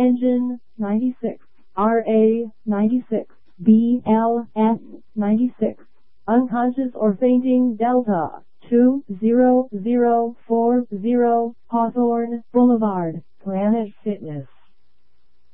Engine 96, RA 96, BLS 96. Unconscious or fainting Delta 20040 Hawthorne Boulevard, Planet Fitness.